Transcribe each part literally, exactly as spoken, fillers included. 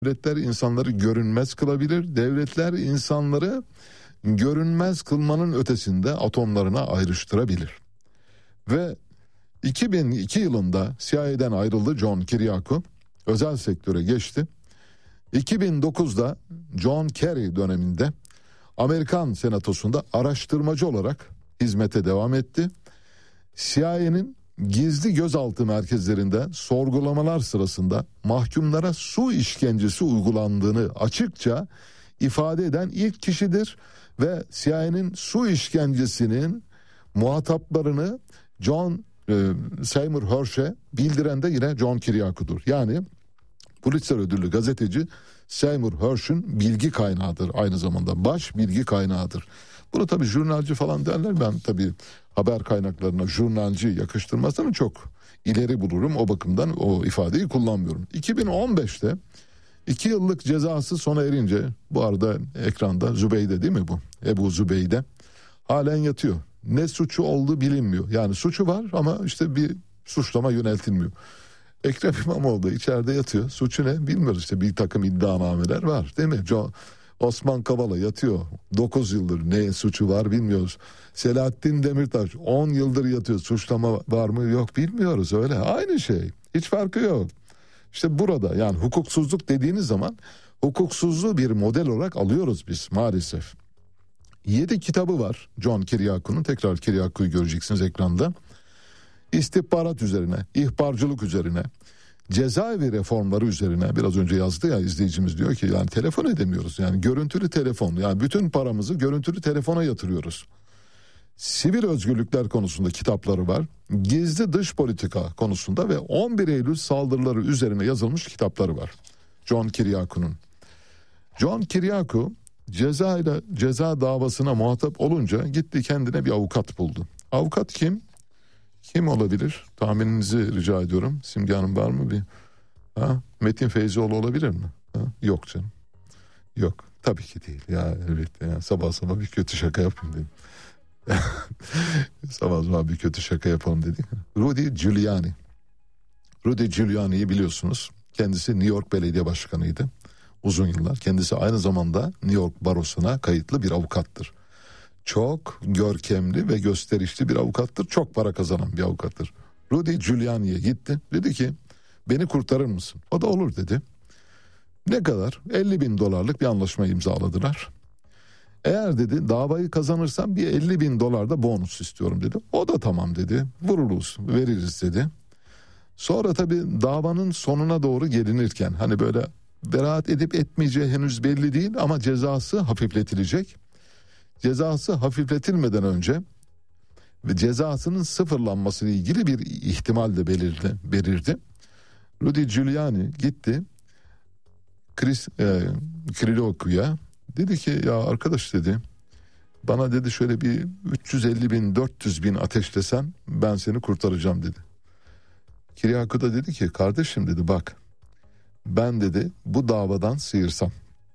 Devletler insanları görünmez kılabilir. Devletler insanları görünmez kılmanın ötesinde atomlarına ayrıştırabilir. Ve iki bin iki yılında C I A'den ayrıldı John Kiriakou. Özel sektöre geçti. iki bin dokuzda John Kerry döneminde Amerikan Senatosu'nda araştırmacı olarak hizmete devam etti. C I A'nin gizli gözaltı merkezlerinde sorgulamalar sırasında mahkumlara su işkencesi uygulandığını açıkça ifade eden ilk kişidir ve C I A'nin su işkencesinin muhataplarını John e, Seymour Hersh'e bildiren de yine John Kiriakou'dur. Yani Pulitzer ödüllü gazeteci Seymour Hersh'ün bilgi kaynağıdır, aynı zamanda baş bilgi kaynağıdır. Bunu tabii jurnalci falan derler, ben tabii haber kaynaklarına jurnalci yakıştırmasını çok ileri bulurum, o bakımdan o ifadeyi kullanmıyorum. iki bin on beşte iki yıllık cezası sona erince, bu arada ekranda Zübeyde değil mi bu? Ebu Zübeyde halen yatıyor. Ne suçu olduğu bilinmiyor. Yani suçu var ama işte bir suçlama yöneltilmiyor. Ekrem İmamoğlu da içeride yatıyor. Suçu ne bilmiyoruz, işte bir takım iddianameler var değil mi? John, Osman Kavala yatıyor dokuz yıldır, ne suçu var bilmiyoruz. Selahattin Demirtaş on yıldır yatıyor, suçlama var mı yok bilmiyoruz, öyle aynı şey, hiç farkı yok. İşte burada yani hukuksuzluk dediğiniz zaman hukuksuzluğu bir model olarak alıyoruz biz maalesef. Yedi kitabı var John Kiriakou'nun, tekrar Kiriakou'yu göreceksiniz ekranda. İstihbarat üzerine, ihbarcılık üzerine, cezaevi reformları üzerine, biraz önce yazdı ya izleyicimiz, diyor ki yani telefon edemiyoruz, yani görüntülü telefon, yani bütün paramızı görüntülü telefona yatırıyoruz. Sivil özgürlükler konusunda kitapları var, gizli dış politika konusunda ve on bir Eylül saldırıları üzerine yazılmış kitapları var John Kiriakou'nun. John Kiriakou ceza ile ceza davasına muhatap olunca gitti kendine bir avukat buldu. Avukat kim? Kim olabilir? Tahmininizi rica ediyorum. Simge Hanım var mı bir? Ha? Metin Feyzioğlu olabilir mi? Ha? Yok canım. Yok. Tabii ki değil. Ya evet. Ya. Sabah sabah bir kötü şaka yapayım dedim. sabah sabah bir kötü şaka yapalım dedik. Rudy Giuliani. Rudy Giuliani'yi biliyorsunuz. Kendisi New York Belediye Başkanı'ydı uzun yıllar. Kendisi aynı zamanda New York Barosu'na kayıtlı bir avukattır. Çok görkemli ve gösterişli bir avukattır. Çok para kazanan bir avukattır. Rudy Giuliani'ye gitti. Dedi ki beni kurtarır mısın? O da olur dedi. Ne kadar? elli bin dolarlık bir anlaşma imzaladılar. Eğer dedi davayı kazanırsam bir elli bin dolar da bonus istiyorum dedi. O da tamam dedi. Vururuz, veririz dedi. Sonra tabii davanın sonuna doğru gelinirken, hani böyle beraat edip etmeyeceği henüz belli değil ama cezası hafifletilecek. Cezası hafifletilmeden önce ve cezasının sıfırlanması ile ilgili bir ihtimal de belirdi, belirdi. Rudy Giuliani gitti Chris e, Kiriakou'ya, dedi ki ya arkadaş dedi, bana dedi şöyle bir üç yüz elli bin dört yüz bin ateşlesen ben seni kurtaracağım dedi. Kiriakou da dedi ki kardeşim dedi, bak ben dedi bu davadan sıyırsam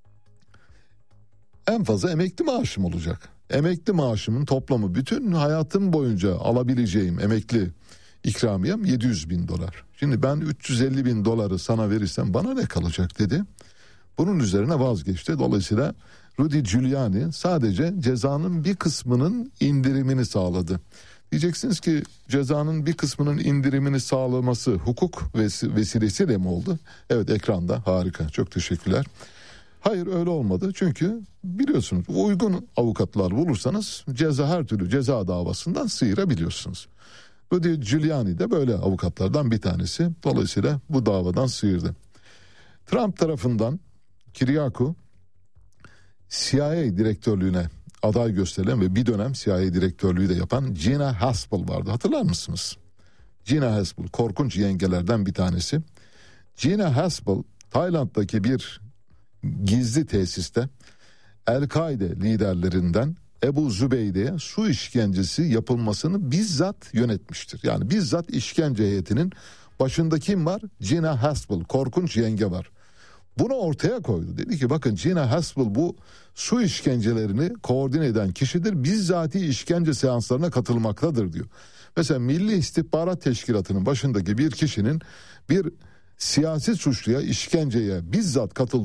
en fazla emekli maaşım olacak. Emekli maaşımın toplamı, bütün hayatım boyunca alabileceğim emekli ikramiyem yedi yüz bin dolar. Şimdi ben üç yüz elli bin doları sana verirsem bana ne kalacak dedi. Bunun üzerine vazgeçti. Dolayısıyla Rudy Giuliani sadece cezanın bir kısmının indirimini sağladı. Diyeceksiniz ki cezanın bir kısmının indirimini sağlaması hukuk vesilesiyle mi oldu? Evet, ekranda harika, çok teşekkürler. Hayır, öyle olmadı, çünkü biliyorsunuz uygun avukatlar bulursanız ceza, her türlü ceza davasından sıyırabiliyorsunuz. Rudy Giuliani de böyle avukatlardan bir tanesi. Dolayısıyla bu davadan sıyırdı. Trump tarafından Kiriakou C I A direktörlüğüne aday gösterilen ve bir dönem C I A direktörlüğü de yapan Gina Haspel vardı. Hatırlar mısınız? Gina Haspel korkunç yengelerden bir tanesi. Gina Haspel Tayland'daki bir gizli tesiste El-Kaide liderlerinden Ebu Zübeyde'ye su işkencesi yapılmasını bizzat yönetmiştir. Yani bizzat işkence heyetinin başında kim var? Gina Haspel, korkunç yenge var. Bunu ortaya koydu. Dedi ki bakın, Gina Haspel bu su işkencelerini koordine eden kişidir. Bizzati işkence seanslarına katılmaktadır diyor. Mesela Milli İstihbarat Teşkilatı'nın başındaki bir kişinin bir siyasi suçluya, işkenceye bizzat katıldı.